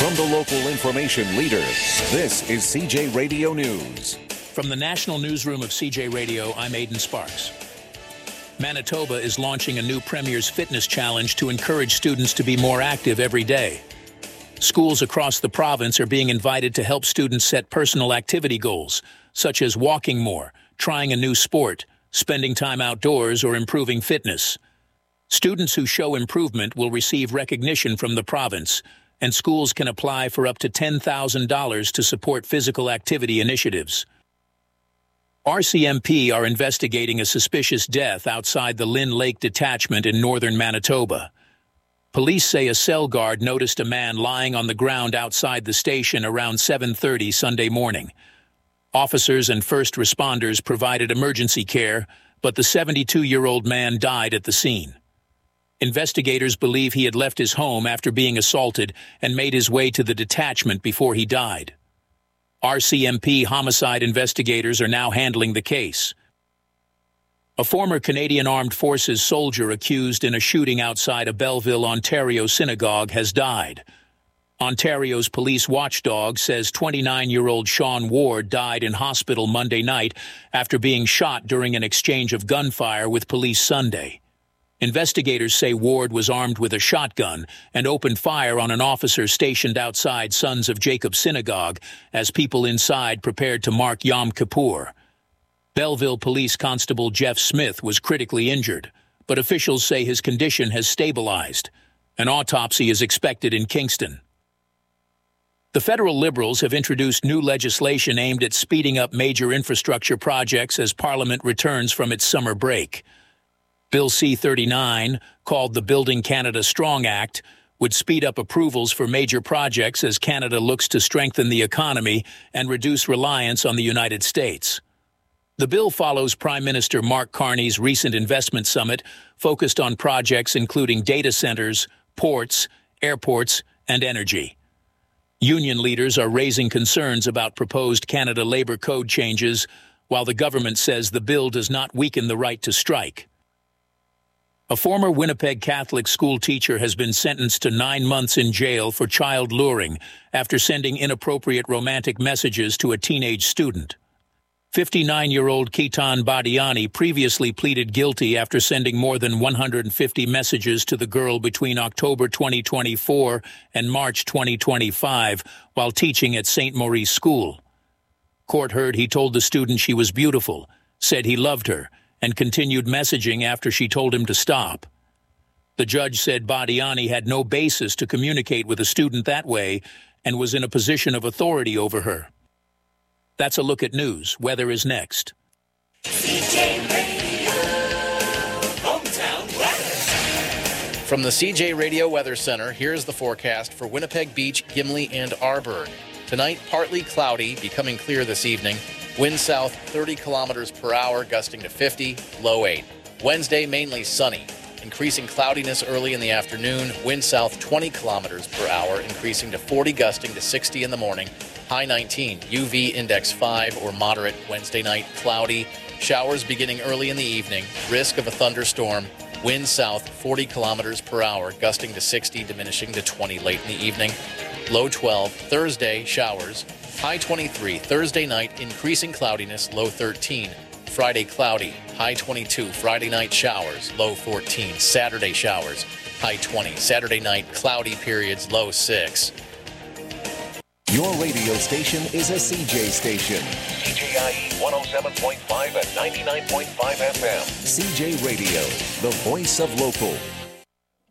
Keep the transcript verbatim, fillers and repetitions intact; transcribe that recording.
From the local information leader, this is C J Radio News. From the National Newsroom of C J Radio, I'm Aidan Sparks. Manitoba is launching a new Premier's Fitness Challenge to encourage students to be more active every day. Schools across the province are being invited to help students set personal activity goals, such as walking more, trying a new sport, spending time outdoors, or improving fitness. Students who show improvement will receive recognition from the province, and schools can apply for up to ten thousand dollars to support physical activity initiatives. R C M P are investigating a suspicious death outside the Lynn Lake Detachment in northern Manitoba. Police say a cell guard noticed a man lying on the ground outside the station around seven thirty Sunday morning. Officers and first responders provided emergency care, but the seventy-two-year-old man died at the scene. Investigators believe he had left his home after being assaulted and made his way to the detachment before he died. R C M P homicide investigators are now handling the case. A former Canadian Armed Forces soldier accused in a shooting outside a Belleville, Ontario synagogue has died. Ontario's police watchdog says twenty-nine-year-old Sean Ward died in hospital Monday night after being shot during an exchange of gunfire with police Sunday. Investigators say Ward was armed with a shotgun and opened fire on an officer stationed outside Sons of Jacob Synagogue as people inside prepared to mark Yom Kippur. Belleville Police Constable Jeff Smith was critically injured, but officials say his condition has stabilized. An autopsy is expected in Kingston. The federal Liberals have introduced new legislation aimed at speeding up major infrastructure projects as Parliament returns from its summer break. Bill C thirty-nine, called the Building Canada Strong Act, would speed up approvals for major projects as Canada looks to strengthen the economy and reduce reliance on the United States. The bill follows Prime Minister Mark Carney's recent investment summit focused on projects including data centers, ports, airports, and energy. Union leaders are raising concerns about proposed Canada Labour Code changes, while the government says the bill does not weaken the right to strike. A former Winnipeg Catholic school teacher has been sentenced to nine months in jail for child luring after sending inappropriate romantic messages to a teenage student. fifty-nine-year-old Ketan Badiani previously pleaded guilty after sending more than one hundred fifty messages to the girl between October twenty twenty-four and March twenty twenty-five while teaching at Saint Maurice School. Court heard he told the student she was beautiful, said he loved her, and continued messaging after she told him to stop. The judge said Badiani had no basis to communicate with a student that way and was in a position of authority over her. That's a look at news. Weather is next. C J Radio, hometown weather. From the C J Radio Weather Center, here's the forecast for Winnipeg Beach, Gimli, and Arborg. Tonight, partly cloudy, becoming clear this evening. Wind south thirty kilometers per hour, gusting to fifty, low eight. Wednesday, mainly sunny. Increasing cloudiness early in the afternoon. Wind south twenty kilometers per hour, increasing to forty, gusting to sixty in the morning. High nineteen. U V index five or moderate. Wednesday night, cloudy. Showers beginning early in the evening. Risk of a thunderstorm. Wind south forty kilometers per hour, gusting to sixty, diminishing to twenty late in the evening. Low twelve. Thursday, showers. High twenty-three. Thursday night, increasing cloudiness. Low thirteen. Friday, cloudy. High twenty-two. Friday night, showers. Low fourteen. Saturday, showers. High twenty. Saturday night, cloudy periods. Low six. Your radio station is a C J station. C J I E one oh seven point five and ninety-nine point five F M. C J Radio, the voice of local.